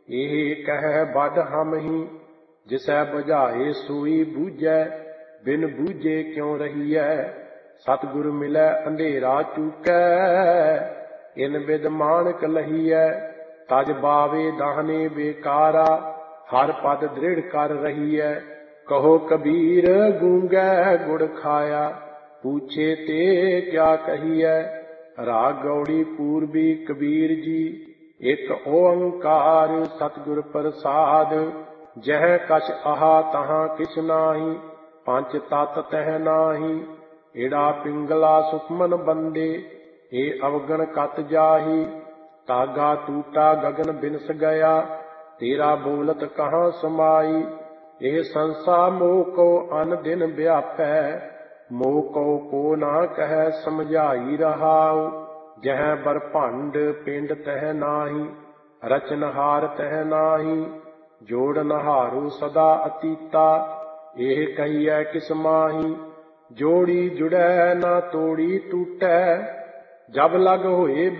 ਇਹ ਕਹਿ ਬਡ ਹਮ ਹੀ, ਜਿਸੈ ਬੁਝਾਏ ਸੋਈ ਬੂਝੈ, ਬਿਨ ਬੂਝੇ ਕਿਉ ਰਹੀਐ। ਸਤਿਗੁਰ ਮਿਲੈ ਅੰਧੇਰਾ ਚੂਕੈ, ਇਨ ਬਿਦ ਮਾਣਕ ਲਹੀਐ। ਤਜ ਬਾਵੇ ਦਾਹਨੇ ਬੇਕਾਰਾ, ਹਰ ਪਦ ਦ੍ਰਿੜ ਕਰ ਰਹੀਐ। ਕਹੋ ਕਬੀਰ ਗੂੰਗੈ ਗੁੜ ਖਾਇਆ, ਪੂਛੇ ਤੇ ਕਿਆ ਕਹੀਐ। ਰਾਗ ਗੌੜੀ ਪੂਰਬੀ ਕਬੀਰ ਜੀ, ਇਕ ਓੰਕਾਰ ਸਤਿਗੁਰ ਪ੍ਰਸਾਦ। ਜਹ ਕਛ ਆਹਾ ਤਹਾਂ ਕਿਛ ਨਾਹੀ, ਪੰਚ ਤਤ ਤਹਿ ਨਾਹੀ। ਏੜਾ ਪਿੰਗਲਾ ਸੁਖਮਨ ਬੰਦੇ, ਏ ਅਵਗਣ ਕਤ ਜਾਹੀ। ਤਾਗਾ ਟੂਟਾ ਗਗਨ ਬਿਨਸ ਗਿਆ, ਤੇਰਾ ਬੋਲਤ ਕਹਾਂ ਸਮਾਈ। ਇਹ ਸੰਸਾ ਮੋਹ ਕੋ ਅਨ ਦਿਨ ਵਿਆਪੈ, ਮੋਹ ਕਉ ਕੋ ਨਾ ਕਹਿ ਸਮਝਾਈ ਰਹਾਉ। ਜਹ ਬਰਭੰਡ ਪਿੰਡ ਤਹਿ ਨਾਹੀ, ਰਚਨਹਾਰ ਤਹਿ ਨਾਹੀ। ਜੋੜਨਹਾਰੁ ਸਦਾ ਅਤੀਤਾ, ਇਹ ਕਹੀਐ ਕਿਸ ਮਾਹੀ। ਜੋੜੀ ਜੁੜੈ ਨਾ ਤੋੜੀ ਟੂਟੈ, ਜਬ ਲਗ ਹੋਏ